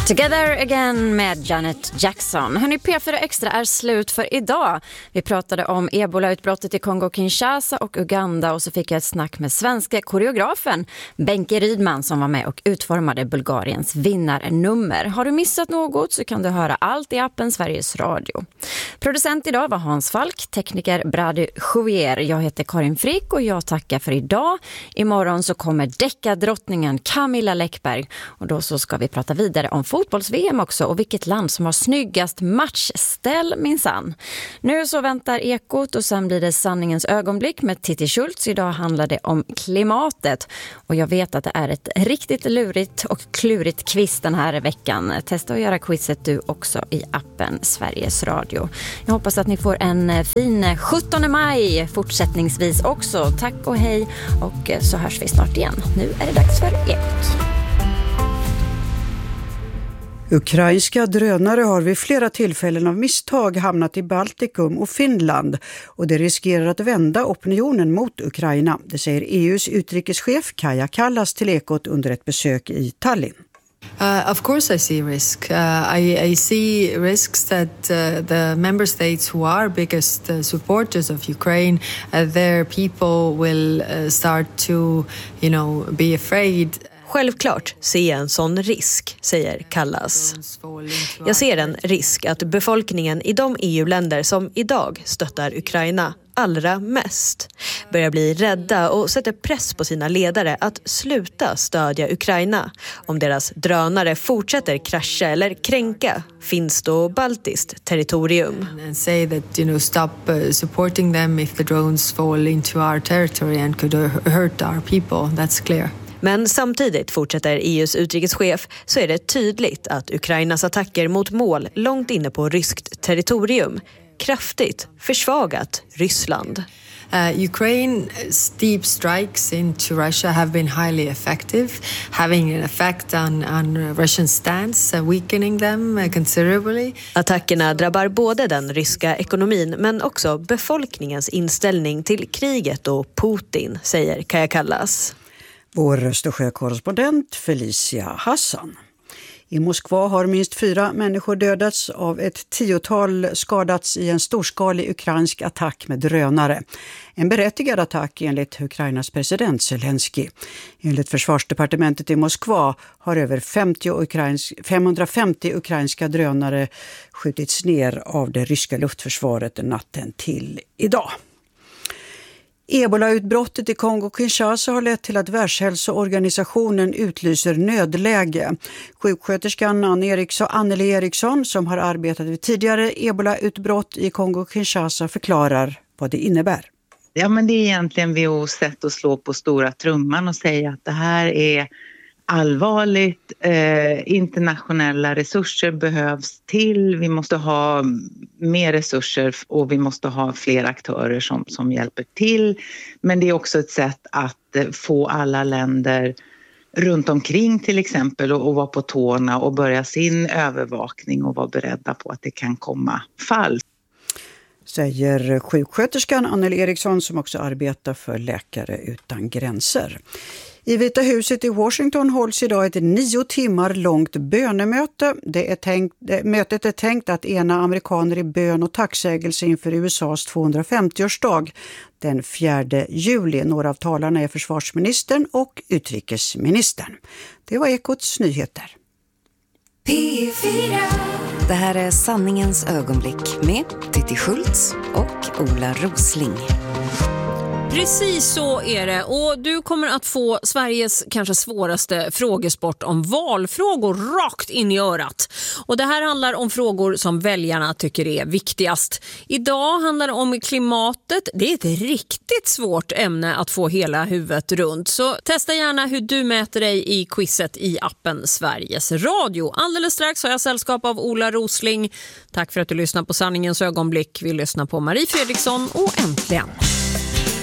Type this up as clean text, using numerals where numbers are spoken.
Together Again med Janet Jackson. Hörrni, P4 Extra är slut för idag. Vi pratade om Ebola-utbrottet i Kongo-Kinshasa och Uganda och så fick jag ett snack med svenska koreografen Benke Rydman som var med och utformade Bulgariens vinnarnummer. Har du missat något så kan du höra allt i appen Sveriges Radio. Producent idag var Hans Falk, tekniker Brady Jouvier. Jag heter Karin Frick och jag tackar för idag. Imorgon så kommer deckardrottningen Camilla Läckberg och då så ska vi prata vidare om fotbolls-VM också och vilket land som har snyggast matchställ minsann. Nu så väntar Ekot och sen blir det sanningens ögonblick med Titti Schultz. Idag handlar det om klimatet och jag vet att det är ett riktigt lurigt och klurigt quiz den här veckan. Testa att göra quizet du också i appen Sveriges Radio. Jag hoppas att ni får en fin 17 maj fortsättningsvis också. Tack och hej och så hörs vi snart igen. Nu är det dags för Ekot. Ukrainska drönare har vid flera tillfällen av misstag hamnat i Baltikum och Finland och det riskerar att vända opinionen mot Ukraina. Det säger EUs utrikeschef Kaja Kallas till Ekot under ett besök i Tallinn. Of course I see risk. I see risks that the member states who are biggest supporters of Ukraine, their people will start to, be afraid. Självklart ser jag en sån risk, säger Kallas. Jag ser en risk att befolkningen i de EU-länder som idag stöttar Ukraina allra mest börjar bli rädda och sätter press på sina ledare att sluta stödja Ukraina om deras drönare fortsätter krascha eller kränka finskt och baltiskt territorium. And say that stop supporting them if the drones fall into our territory and could hurt our people. That's clear. Men samtidigt, fortsätter EUs utrikeschef, så är det tydligt att Ukrainas attacker mot mål långt inne på ryskt territorium kraftigt försvagat Ryssland. Ukraine's deep strikes into Russia have been highly effective, having an effect on Russian stance, weakening them considerably. Attackerna drabbar både den ryska ekonomin men också befolkningens inställning till kriget och Putin, säger Kaja Kallas. Vår Östersjökorrespondent Felicia Hassan. I Moskva har minst 4 människor dödats av ett 10-tal skadats i en storskalig ukrainsk attack med drönare. En berättigad attack enligt Ukrainas president Zelensky. Enligt försvarsdepartementet i Moskva har över 550 ukrainska drönare skjutits ner av det ryska luftförsvaret natten till idag. Ebola-utbrottet i Kongo-Kinshasa har lett till att Världshälsoorganisationen utlyser nödläge. Sjuksköterskan Anneli Eriksson som har arbetat vid tidigare Ebola-utbrott i Kongo-Kinshasa förklarar vad det innebär. Ja, men det är egentligen WHO:s sätt att slå på stora trumman och säga att det här är allvarligt. Internationella resurser behövs till. Vi måste ha mer resurser och vi måste ha fler aktörer som hjälper till. Men det är också ett sätt att få alla länder runt omkring till exempel och vara på tårna och börja sin övervakning och vara beredda på att det kan komma fall. Säger sjuksköterskan Anneli Eriksson som också arbetar för Läkare utan gränser. I Vita huset i Washington hålls idag ett 9 timmar långt bönemöte. Mötet är tänkt att ena amerikaner i bön och tacksägelse inför USAs 250-årsdag den 4 juli. Några av talarna är försvarsministern och utrikesministern. Det var Ekots nyheter. P4. Det här är sanningens ögonblick med Titti Schultz och Ola Rosling. Precis så är det, och du kommer att få Sveriges kanske svåraste frågesport om valfrågor rakt in i örat. Och det här handlar om frågor som väljarna tycker är viktigast. Idag handlar det om klimatet. Det är ett riktigt svårt ämne att få hela huvudet runt. Så testa gärna hur du mäter dig i quizet i appen Sveriges Radio. Alldeles strax har jag sällskap av Ola Rosling. Tack för att du lyssnar på Sanningens ögonblick. Vi lyssnar på Marie Fredriksson och Äntligen.